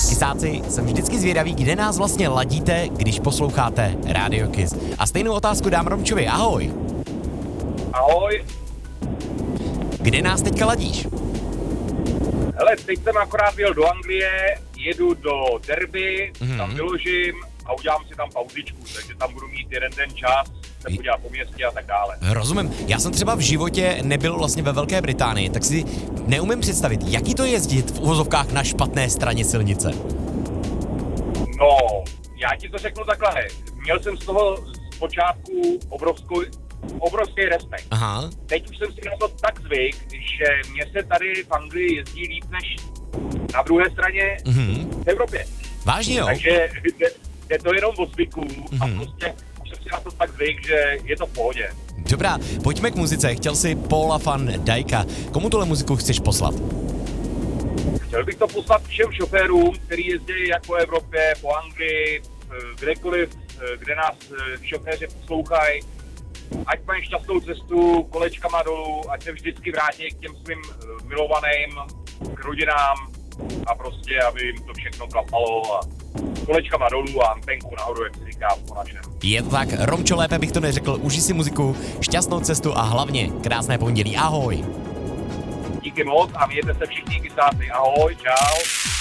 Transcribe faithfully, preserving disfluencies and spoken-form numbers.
Kysáci, jsem vždycky zvědavý, kde nás vlastně ladíte, když posloucháte Radio Kiss. A stejnou otázku dám Romčovi. Ahoj. Ahoj. Kde nás teďka ladíš? Hele, teď jsem akorát jel do Anglie, jedu do Derby, mm-hmm. tam vyložím a udělám si tam pauzičku, takže tam budu mít jeden den čas, se podívat po městě a tak dále. Rozumím. Já jsem třeba v životě nebyl vlastně ve Velké Británii, tak si neumím představit, jaký to je jezdit v uvozovkách na špatné straně silnice. No, já ti to řeknu takhle. Měl jsem z toho z počátku obrovskou, obrovský respekt. Aha. Teď už jsem si na to tak zvyk, že mě se tady v Anglii jezdí líp než na druhé straně mm-hmm. v Evropě. Vážně jo? Takže je, je to jenom o zvyku mm-hmm. a prostě už jsem si na to tak zvyk, že je to v pohodě. Dobrá, pojďme k muzice. Chtěl si Paula van Dijka. Komu tuhle muziku chceš poslat? Chtěl bych to poslat všem šoférům, kteří jezdí jak po Evropě, po Anglii, kdekoliv, kde nás šoféři poslouchají. Ať mají šťastnou cestu kolečkama dolů, ať se vždycky vrátí k těm svým milovaným, k rodinám a prostě, aby jim to všechno klapalo a kolečkama dolů a antenku nahoru, jak se říká po našem. Je to tak, Romčo, lépe bych to neřekl. Užij si muziku, šťastnou cestu a hlavně krásné pondělí. Ahoj. Díky moc a mějte se všichni kysáci. Ahoj, čau.